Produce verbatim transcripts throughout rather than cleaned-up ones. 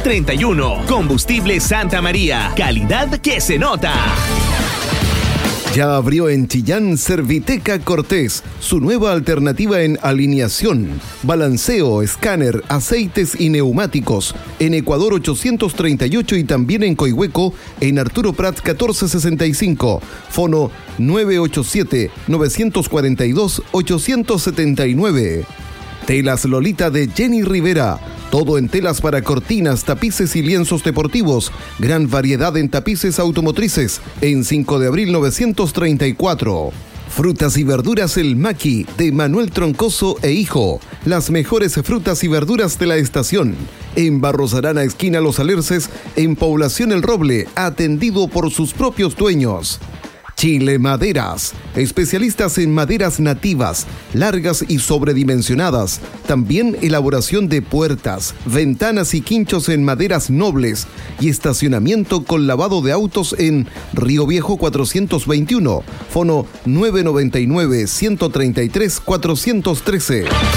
treinta y uno. Combustible Santa María. Calidad que se nota. Ya abrió en Chillán Serviteca Cortés, su nueva alternativa en alineación, balanceo, escáner, aceites y neumáticos. En Ecuador ochocientos treinta y ocho y también en Coihueco, en Arturo Prat catorce sesenta y cinco. Fono nueve ocho siete, nueve cuatro dos, ocho siete nueve. Telas Lolita de Jenny Rivera. Todo en telas para cortinas, tapices y lienzos deportivos. Gran variedad en tapices automotrices. En cinco de abril novecientos treinta y cuatro. Frutas y verduras El Maqui de Manuel Troncoso e Hijo. Las mejores frutas y verduras de la estación. En Barros Arana, esquina Los Alerces, en Población El Roble, atendido por sus propios dueños. Chile Maderas, especialistas en maderas nativas, largas y sobredimensionadas. También elaboración de puertas, ventanas y quinchos en maderas nobles y estacionamiento con lavado de autos en Río Viejo cuatrocientos veintiuno, fono nueve nueve nueve, uno tres tres, cuatro uno tres.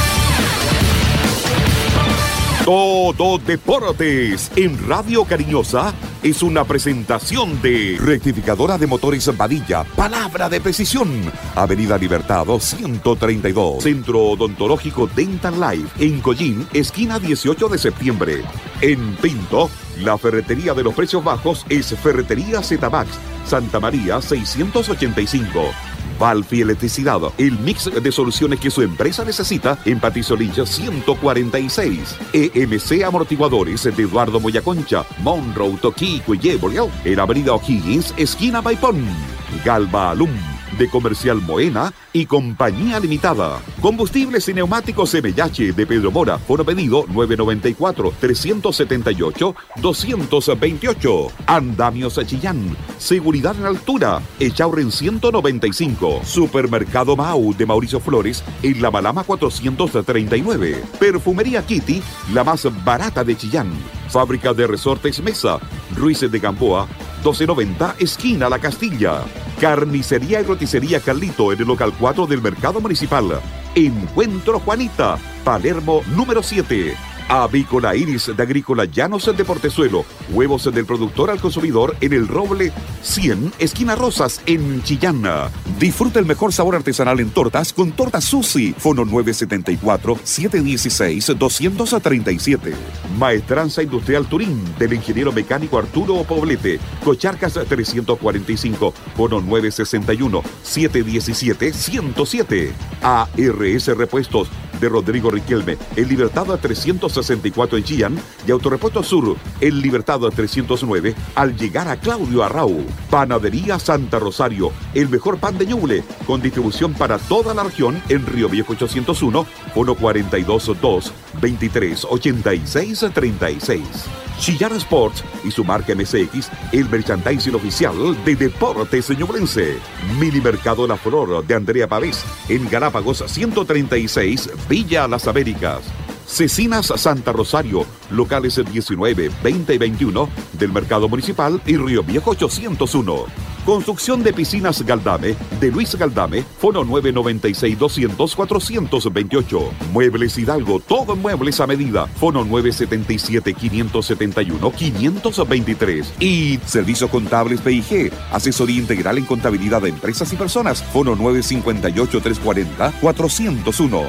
Todo Deportes en Radio Cariñosa es una presentación de Rectificadora de Motores Badilla, palabra de precisión. Avenida Libertado ciento treinta y dos, Centro Odontológico Dental Life, en Collín, esquina dieciocho de septiembre. En Pinto, la ferretería de los precios bajos es Ferretería Z-Max, Santa María seiscientos ochenta y cinco. Valfi Electricidad, el mix de soluciones que su empresa necesita en Patricio Lynch ciento cuarenta y seis. E M C Amortiguadores de Eduardo Moyaconcha, Monroe, Toquico y Yeboleau, en Avenida O'Higgins, esquina Maipón. Galva Alum, de Comercial Moena y Compañía Limitada. Combustibles y neumáticos M H de Pedro Mora. Fono pedido nueve nueve cuatro, tres siete ocho, dos dos ocho. Andamios Chillán. Seguridad en altura. Echauren ciento noventa y cinco. Supermercado Mau de Mauricio Flores en La Malama cuatrocientos treinta y nueve. Perfumería Kitty, la más barata de Chillán. Fábrica de Resortes Mesa. Ruiz de Gamboa, doce noventa, esquina La Castilla. Carnicería y roticería Carlito en el local cuatro del Mercado Municipal. Encuentro Juanita, Palermo número siete. Avícola Iris de Agrícola Llanos de Portezuelo. Huevos del productor al consumidor en el Roble cien, esquina Rosas, en Chillán. Disfruta el mejor sabor artesanal en tortas con Tortas Susi. Fono nueve siete cuatro, siete uno seis, dos tres siete. Maestranza Industrial Turín del ingeniero mecánico Arturo Poblete. Cocharcas trescientos cuarenta y cinco. Fono nueve seis uno, siete uno siete, uno cero siete. A R S Repuestos de Rodrigo Riquelme, el Libertad trescientos sesenta y cuatro en Chillán y Autorepuesto Sur, el Libertad trescientos nueve al llegar a Claudio Arrau. Panadería Santa Rosario, el mejor pan de Ñuble, con distribución para toda la región en Río Viejo ochocientos uno, fono cuarenta y dos dos, veintitrés ochenta y seis treinta y seis. Chillán Sports y su marca M C X, el merchandising oficial de Deportes Ñublense. Mini Mercado La Flor de Andrea Pavés, en Galápagos ciento treinta y seis, Villa Las Américas. Cecinas Santa Rosario, locales diecinueve, veinte y veintiuno del Mercado Municipal y Río Viejo ochocientos uno. Construcción de piscinas Galdame, de Luis Galdame, fono nueve nueve seis, doscientos, cuatrocientos veintiocho. Muebles Hidalgo, todo en muebles a medida, fono nueve siete siete, cinco siete uno, cinco dos tres. Y Servicios Contables P I G, asesoría integral en contabilidad de empresas y personas, fono nueve cinco ocho, tres cuatro cero, cuatro cero uno.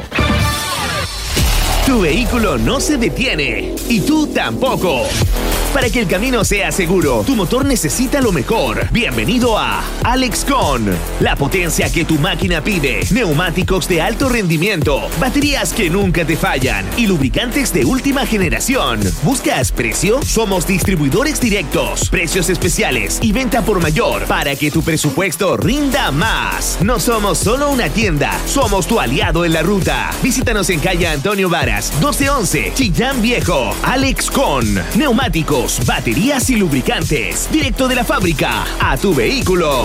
Tu vehículo no se detiene y tú tampoco. Para que el camino sea seguro, tu motor necesita lo mejor. Bienvenido a AlexCon, la potencia que tu máquina pide. Neumáticos de alto rendimiento, baterías que nunca te fallan y lubricantes de última generación. ¿Buscas precio? Somos distribuidores directos, precios especiales y venta por mayor para que tu presupuesto rinda más. No somos solo una tienda, somos tu aliado en la ruta. Visítanos en calle Antonio Varas, doce once, Chillán Viejo. AlexCon, neumáticos, baterías y lubricantes, directo de la fábrica a tu vehículo.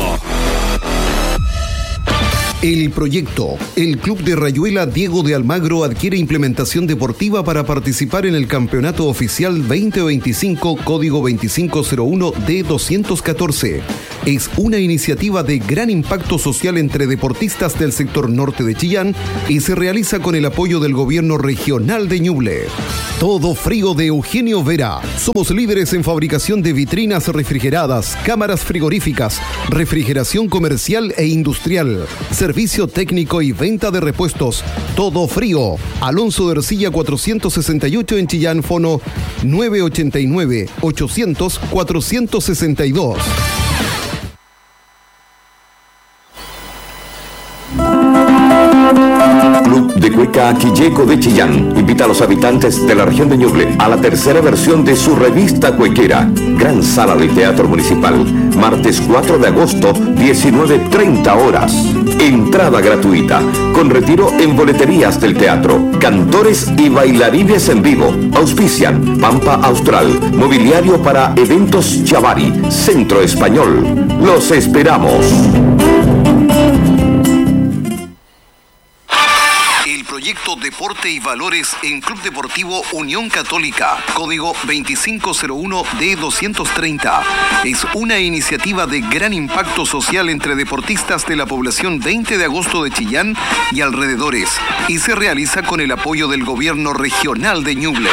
El proyecto. El Club de Rayuela Diego de Almagro adquiere implementación deportiva para participar en el Campeonato Oficial veinte veinticinco, código veinticinco cero uno D doscientos catorce. es una iniciativa de gran impacto social entre deportistas del sector norte de Chillán y se realiza con el apoyo del gobierno regional de Ñuble. Todo Frío de Eugenio Vera. Somos líderes en fabricación de vitrinas refrigeradas, cámaras frigoríficas, refrigeración comercial e industrial, servicio técnico y venta de repuestos. Todo Frío. Alonso de Ercilla cuatrocientos sesenta y ocho en Chillán, fono nueve ochenta y nueve, ochocientos, cuatrocientos sesenta y dos. Club de Cueca Quilleco de Chillán invita a los habitantes de la región de Ñuble a la tercera versión de su revista cuequera. Gran Sala del Teatro Municipal, martes cuatro de agosto, diecinueve treinta horas. Entrada gratuita, con retiro en boleterías del teatro. Cantores y bailarines en vivo. Auspician Pampa Austral, Mobiliario para Eventos Chavari, Centro Español. Los esperamos. Proyecto Deporte y Valores en Club Deportivo Unión Católica, código veinticinco cero uno D doscientos treinta. Es una iniciativa de gran impacto social entre deportistas de la población veinte de agosto de Chillán y alrededores, y se realiza con el apoyo del gobierno regional de Ñuble.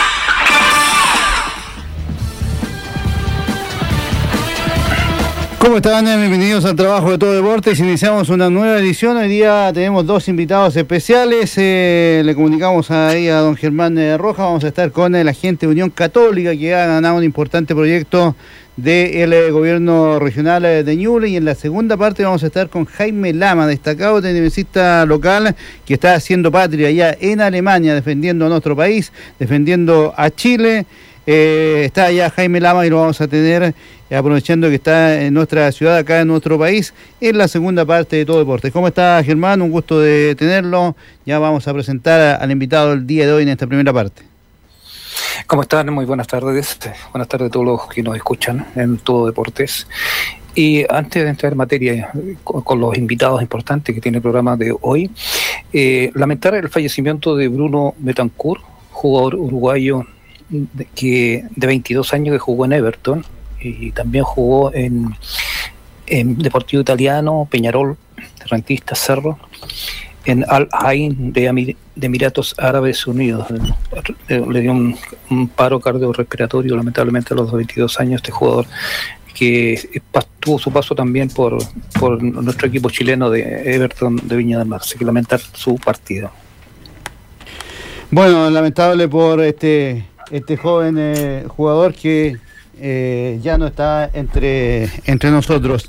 ¿Cómo están? Bienvenidos al Trabajo de Todo Deportes. Iniciamos una nueva edición. Hoy día tenemos dos invitados especiales. Eh, le comunicamos ahí a don Germán eh, Rojas. Vamos a estar con el agente de Unión Católica, que ha ganado un importante proyecto del eh, gobierno regional eh, de Ñuble. Y en la segunda parte vamos a estar con Jaime Lama, destacado tennisista local que está haciendo patria allá en Alemania, defendiendo a nuestro país, defendiendo a Chile. Eh, está allá Jaime Lama y lo vamos a tener, eh, aprovechando que está en nuestra ciudad, acá en nuestro país, en la segunda parte de Todo Deportes. ¿Cómo está, Germán? Un gusto de tenerlo. Ya vamos a presentar al invitado el día de hoy en esta primera parte. ¿Cómo están? Muy buenas tardes. Buenas tardes a todos los que nos escuchan en Todo Deportes. Y antes de entrar en materia con, con los invitados importantes que tiene el programa de hoy, eh, lamentar el fallecimiento de Bruno Betancourt, jugador uruguayo de, que, de veintidós años, que jugó en Everton y también jugó en, en Deportivo Italiano, Peñarol, Rentistas, Cerro, en Al Ain de, Amir, de Emiratos Árabes Unidos. Le, le dio un, un paro cardiorrespiratorio, lamentablemente, a los veintidós años, este jugador, que tuvo su paso también por, por nuestro equipo chileno de Everton de Viña del Mar. Así que lamentar su partida. Bueno, lamentable por este este joven eh, jugador que eh, ya no está entre entre nosotros.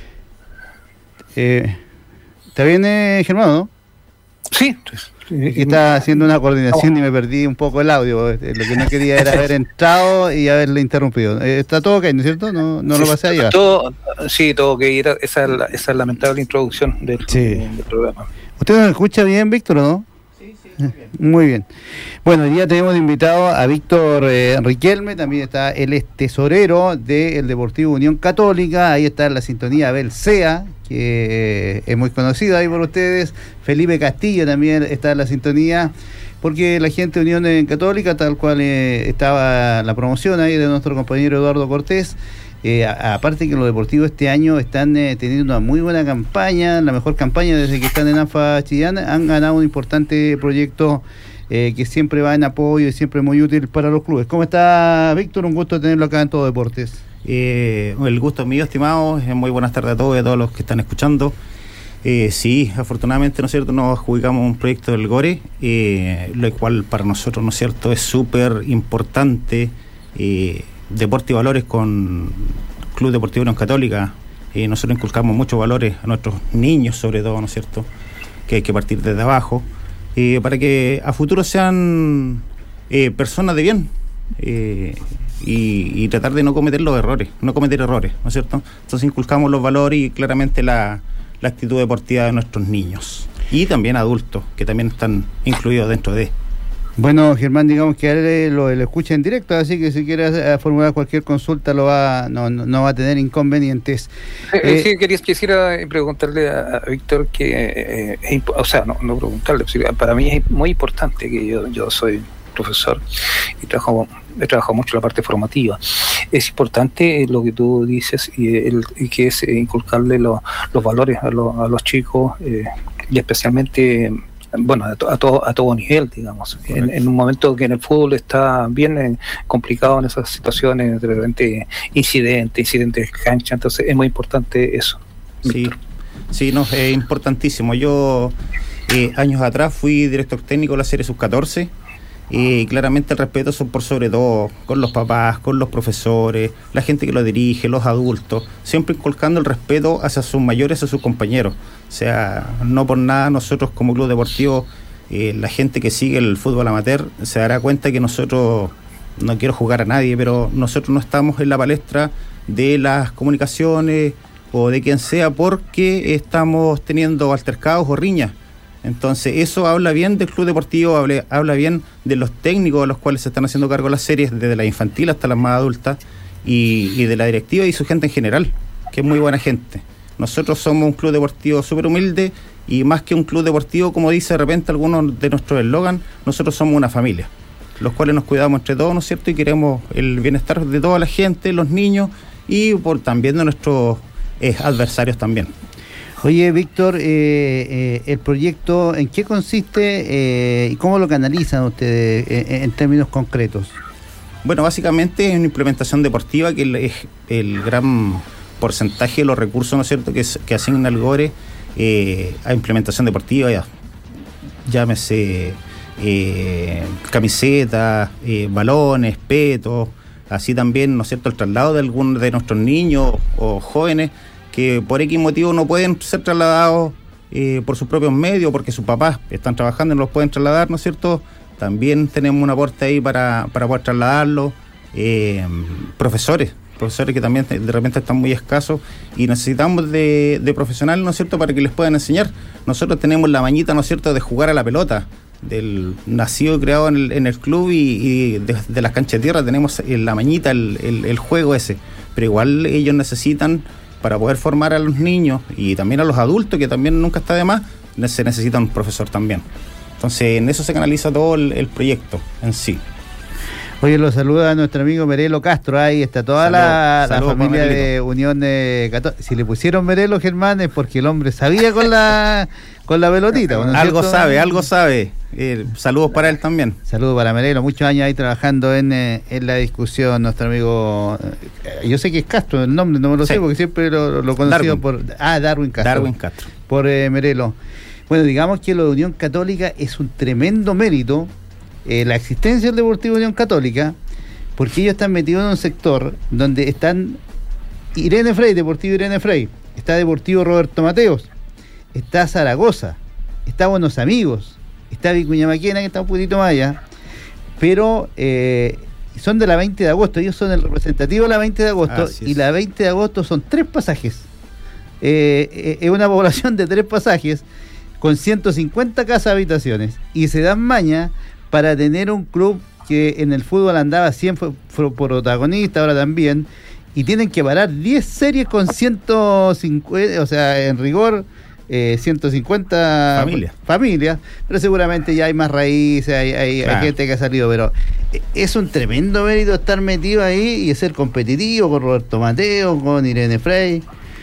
Eh, ¿Está bien, eh, Germán, no? Sí. Que está haciendo una coordinación y me perdí un poco el audio. Lo que no quería era haber entrado y haberle interrumpido. Eh, está todo ok, ¿no es cierto? No, no sí, lo pasé allá. Todo, sí, todo ok. Esa es la, esa es la lamentable introducción del, sí. del programa. ¿Usted nos escucha bien, Víctor, o no? Sí, sí, muy bien. Muy bien. Bueno, hoy día tenemos invitado a Víctor eh, Riquelme, también está, él es tesorero del Deportivo Unión Católica, ahí está en la sintonía Abel Sea, que eh, es muy conocido ahí por ustedes, Felipe Castillo también está en la sintonía, porque la gente de Unión Católica, tal cual eh, estaba la promoción ahí de nuestro compañero Eduardo Cortés, Eh, a, aparte que los deportivos este año están eh, teniendo una muy buena campaña, la mejor campaña desde que están en ANFA Chillán, han ganado un importante proyecto eh, que siempre va en apoyo y siempre es muy útil para los clubes. ¿Cómo está, Víctor? Un gusto tenerlo acá en Todo Deportes. Eh, el gusto es mío, estimados. Muy buenas tardes a todos y a todos los que están escuchando. Eh, sí, afortunadamente, ¿no es cierto?, nos adjudicamos un proyecto del Gore, eh, lo cual para nosotros, ¿no es cierto?, es súper importante. Eh, Deporte y Valores con Club Deportivo Unión Católica, eh, nosotros inculcamos muchos valores a nuestros niños, sobre todo, ¿no es cierto?, que hay que partir desde abajo, eh, para que a futuro sean eh, personas de bien, eh, y, y tratar de no cometer los errores, no cometer errores, ¿no es cierto? Entonces inculcamos los valores y claramente la, la actitud deportiva de nuestros niños, y también adultos, que también están incluidos dentro de. Bueno, Germán, digamos que a él lo, lo escucha en directo, así que si quiere formular cualquier consulta lo va no, no, no va a tener inconvenientes. Eh, sí, quería, quisiera preguntarle a, a Víctor que, eh, eh, o sea, no, no preguntarle, para mí es muy importante, que yo, yo soy profesor, y trabajo, he trabajado mucho la parte formativa. Es importante lo que tú dices, y, el, y que es inculcarle lo, los valores a, lo, a los chicos, eh, y especialmente, bueno, a, to, a, todo, a todo nivel, digamos. En, en un momento que en el fútbol está bien eh, complicado en esas situaciones, de repente incidentes, incidentes de cancha, entonces es muy importante eso. Sí, sí, no, es importantísimo. Yo eh, años atrás fui director técnico de la serie sub catorce. Y claramente el respeto son por sobre todo con los papás, con los profesores, la gente que lo dirige, los adultos, siempre inculcando el respeto hacia sus mayores, hacia sus compañeros. O sea, no por nada nosotros como club deportivo, eh, la gente que sigue el fútbol amateur se dará cuenta que nosotros, no quiero jugar a nadie, pero nosotros no estamos en la palestra de las comunicaciones o de quien sea porque estamos teniendo altercados o riñas. Entonces eso habla bien del club deportivo, habla, habla bien de los técnicos a los cuales se están haciendo cargo las series, desde la infantil hasta las más adultas, y, y de la directiva y su gente en general, que es muy buena gente. Nosotros somos un club deportivo súper humilde, y más que un club deportivo, como dice de repente algunos de nuestros eslogan, nosotros somos una familia, los cuales nos cuidamos entre todos, ¿no es cierto? Y queremos el bienestar de toda la gente, los niños, y por también de nuestros eh, adversarios también. Oye, Víctor, eh, eh, el proyecto, ¿en qué consiste eh, y cómo lo canalizan ustedes en, en términos concretos? Bueno, básicamente es una implementación deportiva que es el gran porcentaje de los recursos, ¿no es cierto?, que, es, que asigna el GORE eh, a implementación deportiva, ya, llámese eh, camisetas, eh, balones, petos, así también, ¿no es cierto?, el traslado de algunos de nuestros niños o jóvenes que por X motivo no pueden ser trasladados eh, por sus propios medios, porque sus papás están trabajando y no los pueden trasladar, ¿no es cierto? También tenemos un aporte ahí para, para poder trasladarlos. Eh, profesores, profesores que también de repente están muy escasos y necesitamos de, de profesionales, ¿no es cierto?, para que les puedan enseñar. Nosotros tenemos la mañita, ¿no es cierto?, de jugar a la pelota, del nacido y creado en el, en el club, y, y de, de las canchas de tierra tenemos la mañita, el, el, el juego ese, pero igual ellos necesitan, para poder formar a los niños y también a los adultos, que también nunca está de más, se necesita un profesor también. Entonces en eso se canaliza todo el, el proyecto en sí. Oye, lo saluda nuestro amigo Merelo Castro, ahí está toda salud, la, salud, la familia de Unión de Católica. Si le pusieron Merelo, Germán, es porque el hombre sabía con la con la pelotita. ¿No? Algo ¿cierto? sabe, algo sabe. Eh, saludos para él también. Saludos para Merelo, muchos años ahí trabajando en, eh, en la discusión, nuestro amigo, eh, yo sé que es Castro, el nombre no me lo sí. sé porque siempre lo, lo conocido Darwin. por... Ah, Darwin Castro. Darwin Castro. Por eh, Merelo. Bueno, digamos que lo de Unión Católica es un tremendo mérito, eh, la existencia del Deportivo Unión Católica, porque ellos están metidos en un sector donde están Irene Frey, Deportivo Irene Frey, está Deportivo Roberto Mateos, está Zaragoza, está Buenos Amigos, está Vicuña Maquena, que está un poquitito más allá, pero eh, son de la veinte de agosto, ellos son el representativo de la veinte de agosto, y la veinte de agosto son tres pasajes, eh, eh, es una población de tres pasajes, con ciento cincuenta casas habitaciones, y se dan maña para tener un club que en el fútbol andaba siempre fue protagonista, ahora también, y tienen que parar diez series con ciento cincuenta, o sea, en rigor, eh, ciento cincuenta familias, familias, pero seguramente ya hay más raíces, hay, hay, claro. hay gente que ha salido, pero es un tremendo mérito estar metido ahí y ser competitivo con Roberto Mateo, con Irene Frey,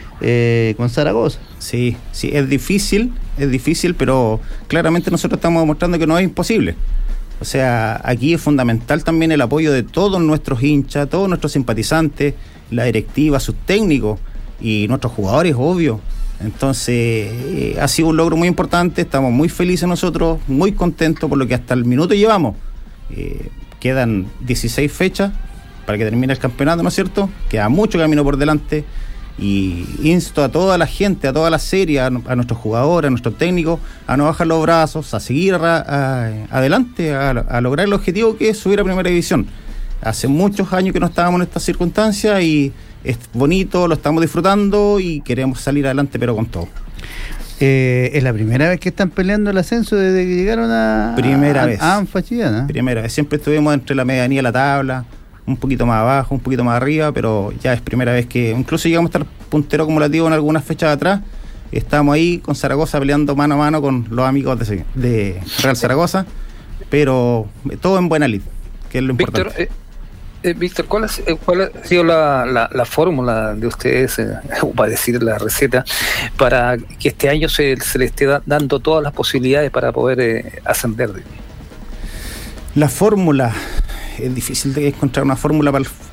eh, con Zaragoza. Sí, sí, es difícil, es difícil, pero claramente nosotros estamos demostrando que no es imposible. O sea, aquí es fundamental también el apoyo de todos nuestros hinchas, todos nuestros simpatizantes, la directiva, sus técnicos y nuestros jugadores, obvio. Entonces, eh, ha sido un logro muy importante, estamos muy felices nosotros, muy contentos por lo que hasta el minuto llevamos. Eh, quedan dieciséis fechas para que termine el campeonato, ¿no es cierto? Queda mucho camino por delante. Y insto a toda la gente, a toda la serie, a, a nuestros jugadores, a nuestros técnicos, a no bajar los brazos, a seguir a, a, adelante, a, a lograr el objetivo que es subir a Primera División. Hace muchos años que no estábamos en estas circunstancias y es bonito, lo estamos disfrutando y queremos salir adelante, pero con todo. Eh, es la primera vez que están peleando el ascenso desde que llegaron a primera a, vez a ANFA Chillán. Primera vez, siempre estuvimos entre la medianía de la tabla, un poquito más abajo, un poquito más arriba, pero ya es primera vez que incluso llegamos a estar puntero acumulativo en algunas fechas atrás. Estamos ahí con Zaragoza peleando mano a mano con los amigos de, de Real Zaragoza, pero todo en buena lid, que es lo importante. Víctor, eh, eh, Víctor, ¿cuál, es, eh, ¿cuál ha sido la, la, la fórmula de ustedes, eh, o para decir la receta, para que este año se, se le esté da, dando todas las posibilidades para poder eh, ascender? La fórmula, es difícil de encontrar una fórmula para el